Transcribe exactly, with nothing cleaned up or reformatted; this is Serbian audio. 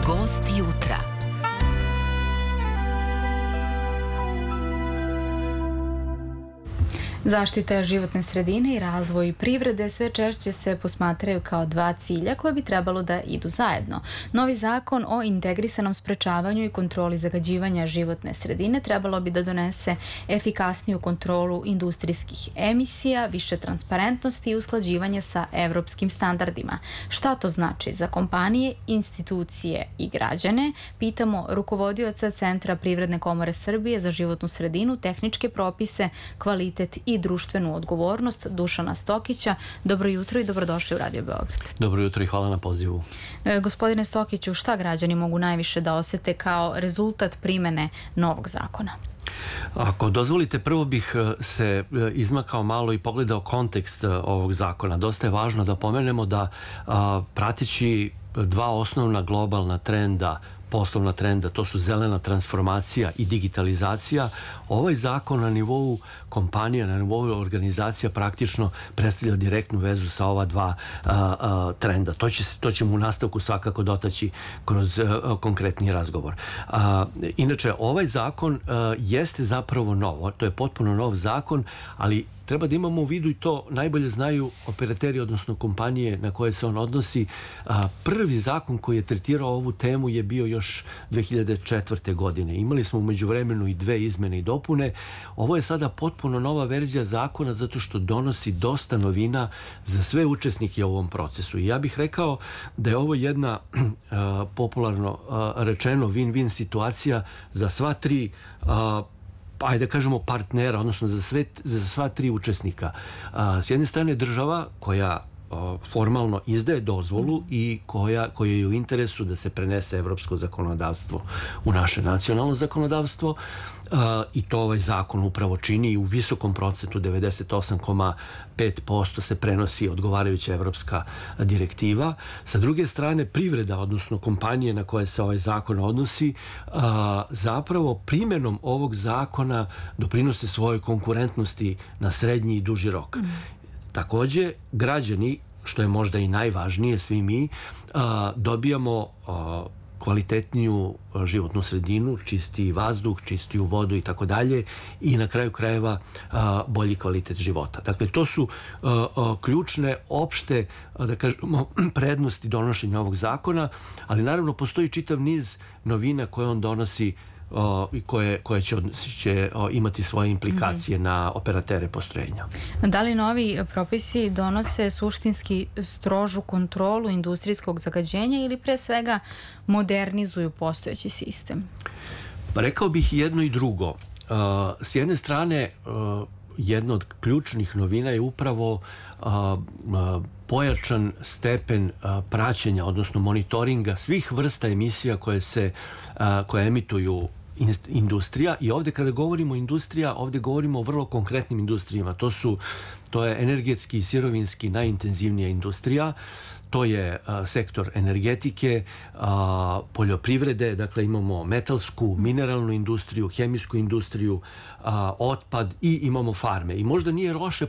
Gost jutra. Zaštita životne sredine i razvoj privrede sve češće se posmatraju kao dva cilja koje bi trebalo da idu zajedno. Novi zakon o integrisanom sprečavanju i kontroli zagađivanja životne sredine trebalo bi da donese efikasniju kontrolu industrijskih emisija, više transparentnosti i usklađivanje sa evropskim standardima. Šta to znači za kompanije, institucije i građane? Pitamo rukovodioca Centra Privredne komore Srbije za životnu sredinu, tehničke propise, kvalitet i društvenu odgovornost, Dušana Stokića. Dobro jutro i dobrodošli u Radio Beograd. Dobro jutro i hvala na pozivu. E, gospodine Stokiću, šta građani mogu najviše da osete kao rezultat primene novog zakona? Ako dozvolite, prvo bih se izmakao malo i pogledao kontekst ovog zakona. Dosta je važno da pomenemo da a, pratići dva osnovna globalna trenda, poslovna trenda, to su zelena transformacija i digitalizacija. Ovaj zakon na nivou kompanija, na nivou organizacija praktično predstavlja direktnu vezu sa ova dva a, a, trenda. To, će, to ćemo u nastavku svakako dotaći kroz a, konkretni razgovor. A, inače, ovaj zakon a, jeste zapravo novo, to je potpuno nov zakon, ali treba da imamo u vidu i to najbolje znaju operateri, odnosno kompanije na koje se on odnosi. A, prvi zakon koji je tretirao ovu temu je bio još dve hiljade četvrte. godine. Imali smo u međuvremenu i dve izmene i dopune. Ovo je sada potpuno nova verzija zakona zato što donosi dosta novina za sve učesnike u ovom procesu. I ja bih rekao da je ovo jedna a, popularno a, rečeno win-win situacija za sva tri a, ajde da kažemo partnera, odnosno za, sve, za sva tri učesnika. A, s jedne strane država koja a, formalno izdaje dozvolu i koja, koja je u interesu da se prenese evropsko zakonodavstvo u naše nacionalno zakonodavstvo. Uh, i to ovaj zakon upravo čini i u visokom procentu, devedeset osam zarez pet posto se prenosi odgovarajuća evropska direktiva. Sa druge strane, privreda, odnosno kompanije na koje se ovaj zakon odnosi, uh, zapravo primjenom ovog zakona doprinose svojoj konkurentnosti na srednji i duži rok. Mm. Takođe, građani, što je možda i najvažnije, svi mi, uh, dobijamo uh, kvalitetniju životnu sredinu, čistiji vazduh, čistiju vodu i tako dalje i na kraju krajeva a, bolji kvalitet života. Dakle, to su a, a, ključne, opšte, a, da kažemo, prednosti donošenja ovog zakona, ali naravno postoji čitav niz novina koje on donosi i koje, koje će, će imati svoje implikacije mm-hmm. na operatere postrojenja. Da li novi propisi donose suštinski strožu kontrolu industrijskog zagađenja ili pre svega modernizuju postojeći sistem? Pa rekao bih jedno i drugo. S jedne strane, jedna od ključnih novina je upravo pojačan stepen praćenja, odnosno monitoringa svih vrsta emisija koje se koje emituju industrija. I ovdje kada govorimo industrija, ovdje govorimo o vrlo konkretnim industrijama. To su, to je energetski i sirovinski najintenzivnija industrija. To je a, sektor energetike, a, poljoprivrede, dakle imamo metalsku, mineralnu industriju, hemijsku industriju, a, otpad i imamo farme. I možda nije loše